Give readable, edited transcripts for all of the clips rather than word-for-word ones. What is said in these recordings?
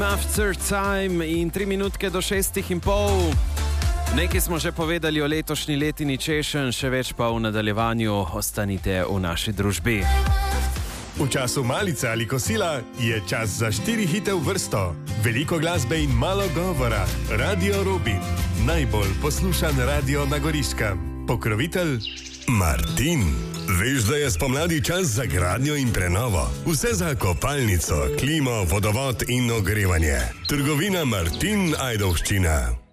After time in 3 minutke do 6:30. Nekaj smo že povedali o letošnji letini češenj, še več pa v nadaljevanju. Ostanite v naši družbi. V času malice ali kosila je čas za 4 hite v vrsto. Veliko glasbe in malo govora. Radio Rubin. Najbolj poslušan radio na Goriškem. Pokrovitelj Martin. Veš, da je spomladi čas za gradnjo in prenovo. Vse za kopalnico, klimo, vodovod in ogrevanje. Trgovina Martin Ajdovščina.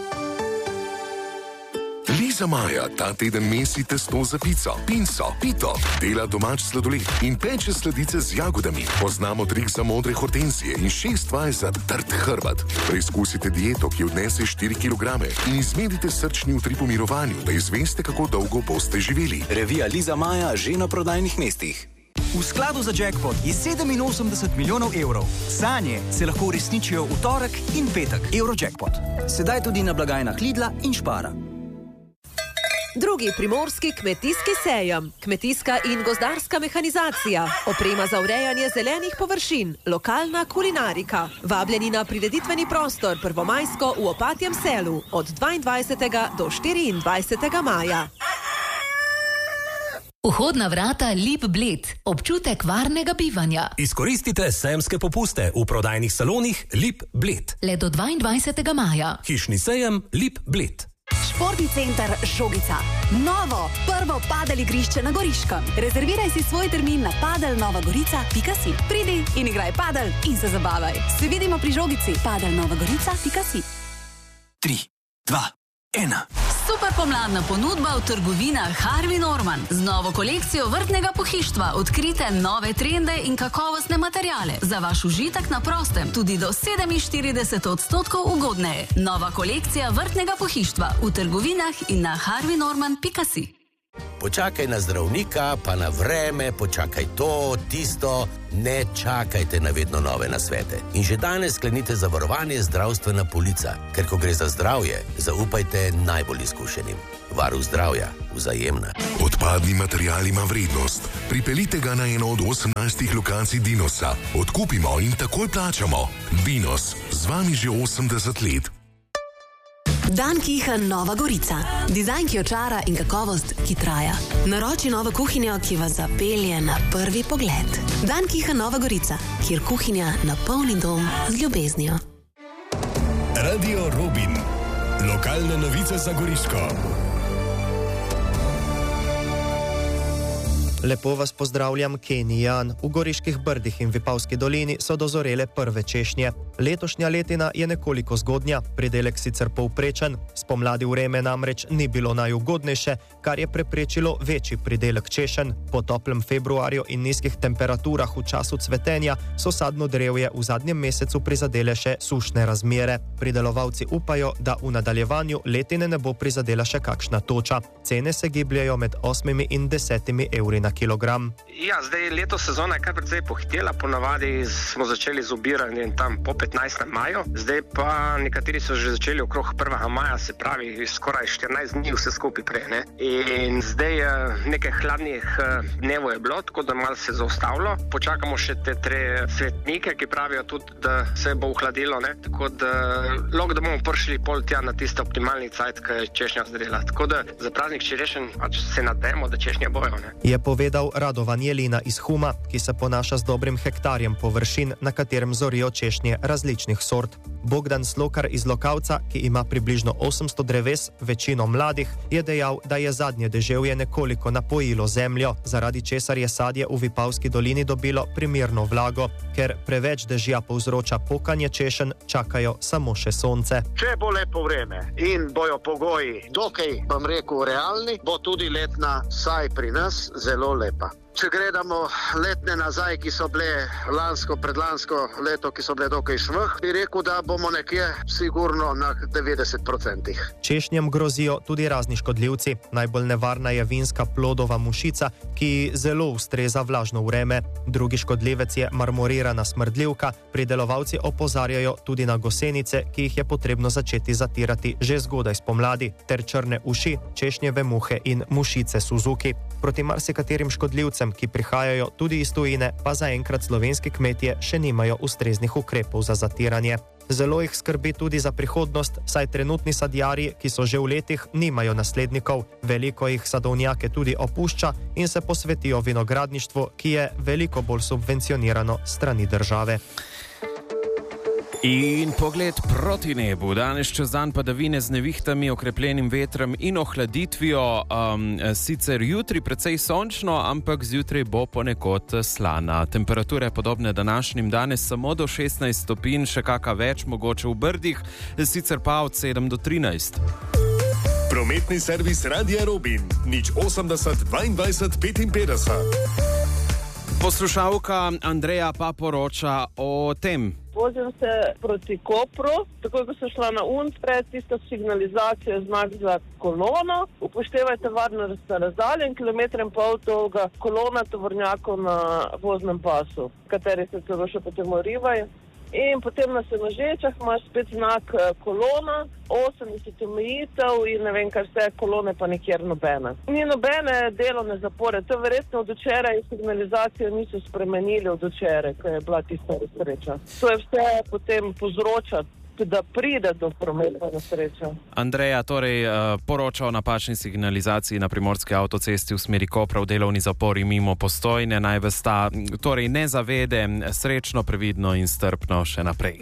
Liza Maja ta teden mesi testo za pico, pinso, pito, dela domač sladoled in peče sladice z jagodami. Poznamo trik za modre hortenzije in 6 vaj za trd hrbet. Preizkusite dieto, ki odnese 4 kg in izmerite srčni utrip v mirovanju, da izveste, kako dolgo boste živeli. Revija Liza Maja že na prodajnih mestih. V skladu za jackpot je 87 milijonov evrov. Sanje se lahko uresničijo v torek in petek. Eurojackpot. Sedaj tudi na blagajnah Lidla in Špara. Drugi primorski kmetijski sejem, kmetijska in gozdarska mehanizacija, oprema za urejanje zelenih površin, lokalna kulinarika. Vabljeni na prireditveni prostor Prvomajsko v Opatjem selu od 22. do 24. maja. Vhodna vrata Lip Bled. Občutek varnega bivanja. Izkoristite sejemske popuste v prodajnih salonih Lip Bled. Le do 22. maja. Hišni sejem Lip Bled. Športni center Žogica. Novo, prvo padel igrišče na Goriškem. Rezerviraj si svoj termin na padelnovagorica.si. Pridi in igraj padel in se zabavaj. Se vidimo pri Žogici. padelnovagorica.si. 3, 2, 1. Super pomladna ponudba v trgovinah Harvey Norman. Z novo kolekcijo vrtnega pohištva odkrite nove trende in kakovostne materijale. Za vaš užitek na prostem tudi do 47% ugodneje. Nova kolekcija vrtnega pohištva v trgovinah in na harveynorman.si. Počakaj na zdravnika, pa na vreme, počakaj to, tisto. Ne čakajte na vedno nove nasvete. In že danes sklenite zavarovanje zdravstvena polica, ker ko gre za zdravje, zaupajte najbolj izkušenim. Varuh zdravja, Vzajemna. Odpadni material ima vrednost. Pripeljite ga na eno od 18 lokacij Dinosa. Odkupimo in takoj plačamo. Dinos, z vami že 80 let. Dan Kihen Nova Gorica. Dizajn, ki očara in kakovost, ki traja. Naroči novo kuhinjo, ki vas zapelje na prvi pogled. Dan Kihen Nova Gorica, kjer kuhinja napolni dom z ljubeznijo. Radio Rubin. Lokalne novice za Goriško. Lepo vas pozdravljam, Kenijan. V Goriških Brdih in Vipavski dolini so dozorele prve češnje. Letošnja letina je nekoliko zgodnja, pridelek sicer povprečen, spomladi vreme namreč ni bilo najugodnejše, kar je preprečilo večji pridelek češenj. Po toplem februarju in nizkih temperaturah v času cvetenja so sadno drevje v zadnjem mesecu prizadele še sušne razmere. Pridelovalci upajo, da v nadaljevanju letine ne bo prizadela še kakšna toča. Cene se gibljajo med 8 in 10 evri na kilogram. Ja, zdaj letos sezona je kar precej pohitela, ponavadi smo začeli z obiranjem tam po 15. maju, zdaj pa nekateri so že začeli okrog 1. maja, se pravi skoraj 14 dni vse skupaj prej, ne. In zdaj nekaj hladnih dnevov je bilo, tako da malo se je zaustavilo. Počakamo še te 3 svetnike, ki pravijo tudi, da se bo ohladilo, ne. Tako da lahko da bomo prišli pol tja na tiste optimalni cajt, ki je češnja zrela. Tako da za praznik čerešenj pač se nadejamo, da češnje bojo, ne. Je povedal Radovan Jelina iz Huma, ki se ponaša z dobrim hektarjem površin, na katerem zorijo češnje različnih sort. Bogdan Slokar iz Lokavca, ki ima približno 800 dreves, večino mladih, je dejal, da je zadnje deževje nekoliko napojilo zemljo, zaradi česar je sadje v Vipavski dolini dobilo primerno vlago. Ker preveč dežja povzroča pokanje češenj, čakajo samo še sonce. Če bo lepo vreme in bojo pogoji dokaj, bom rekel, realni, bo tudi letna saj pri nas zelo lepa. Če gledamo letne nazaj, ki so bile lansko, predlansko leto, ki so bile dokaj švh, bi rekel, da bomo nekje sigurno na 90%. Češnjem grozijo tudi razni škodljivci. Najbolj nevarna je vinska plodova mušica, ki zelo ustreza vlažno vreme. Drugi škodljivec je marmorirana smrdljivka. Pridelovalci opozarjajo tudi na gosenice, ki jih je potrebno začeti zatirati že zgodaj spomladi, ter črne uši, češnjeve muhe in mušice Suzuki. Proti marsikaterim škodljivcem tujcem, ki prihajajo tudi iz tujine, pa zaenkrat slovenski kmetje še nimajo ustreznih ukrepov za zatiranje. Zelo jih skrbi tudi za prihodnost, saj trenutni sadjarji, ki so že v letih, nimajo naslednikov. Veliko jih sadovnjake tudi opušča in se posvetijo vinogradništvu, ki je veliko bolj subvencionirano strani države. In pogled proti nebu. Danes čez dan padavine z nevihtami, okrepljenim vetrom in ohladitvijo. Sicer jutri precej sončno, ampak zjutraj bo ponekod slana. Temperature podobne današnjim, danes samo do 16 stopinj, še kaka več, mogoče v Brdih, sicer pa od 7 do 13. Prometni servis Radia Robin, 080 22 55. Poslušalka Andreja pa poroča o tem. Vozim se proti Kopru, takoj ko sem šla na pred tisto signalizacijo znak za kolono. Upoštevajte varnostne razdalje in 1,5 kilometra dolga kolona tovornjakov na voznem pasu, kateri se celo še potem urivajo. In potem na Senožečah imaš spet znak kolona, 80 omejitev in ne vem kar vse, kolone pa nikjer nobene. Ni nobene delovne zapore, to verjetno od včeraj signalizacijo niso spremenili od včeraj, ko je bila tista nesreča. To je vse potem povzroča, da pride do prometne nesreče. Andreja torej poroča o napačni signalizaciji na primorski avtocesti v smeri Kopra v delovni zapori mimo Postojne. Naj vas ta torej ne zavede, srečno, previdno in strpno še naprej.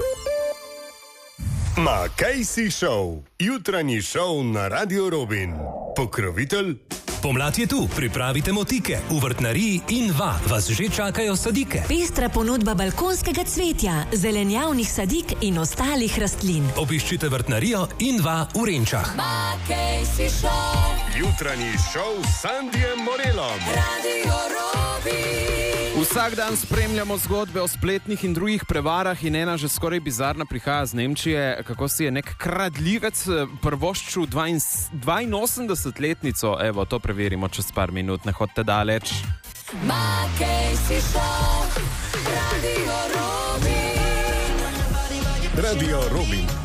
Casey Show, jutranji šov na Radio Robin. Pokrovitelj? Pomlad je tu, pripravite motike. V vrtnariji Inva vas že čakajo sadike. Pestra ponudba balkonskega cvetja, zelenjavnih sadik in ostalih rastlin. Obiščite vrtnarijo Inva v Renčah. Casey Show. Jutranji šov s Sandijem Morelom. Radio Robin. Vsak dan spremljamo zgodbe o spletnih in drugih prevarah in ena že skoraj bizarna prihaja z Nemčije, kako si je nek kradljivec prvoščil 82-letnico. Evo, to preverimo čez par minut, ne hodite daleč. Casey Show. Radio Robin. Radio Robin.